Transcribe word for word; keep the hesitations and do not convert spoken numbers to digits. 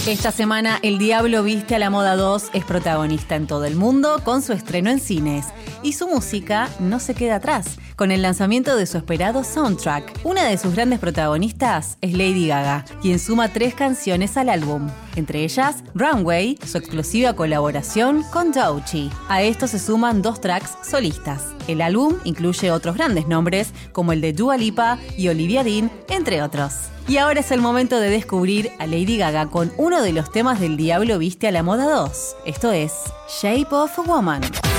Esta semana, El Diablo Viste a la Moda dos es protagonista en todo el mundo con su estreno en cines. Y su música no se queda atrás, con el lanzamiento de su esperado soundtrack. Una de sus grandes protagonistas es Lady Gaga, quien suma tres canciones al álbum. Entre ellas, Runway, su explosiva colaboración con Doechii. A esto se suman dos tracks solistas. El álbum incluye otros grandes nombres, como el de Dua Lipa y Olivia Dean, entre otros. Y ahora es el momento de descubrir a Lady Gaga con uno de los temas del Diablo Viste a la Moda dos. Esto es Shape of a Woman.